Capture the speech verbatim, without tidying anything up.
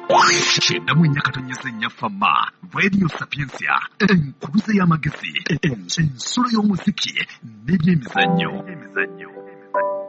Kyenda mu nnya katonnyesa ennya famma Radio Sapiensia enkuluze y'amagezi ensulo y'omuziki n'ebyemizannyo.